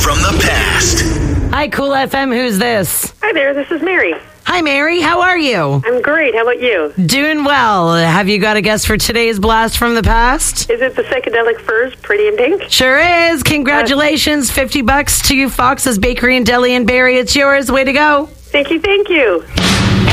from the past. Hi, Cool FM. Who's this? Hi there, this is Mary. Hi, Mary. How are you? I'm great. How about you? Doing well. Have you got a guess for today's blast from the past? Is it the Psychedelic Furs, Pretty in Pink? Sure is. Congratulations. $50 to Fox's Bakery and Deli in Barrie. It's yours. Way to go. Thank you, thank you.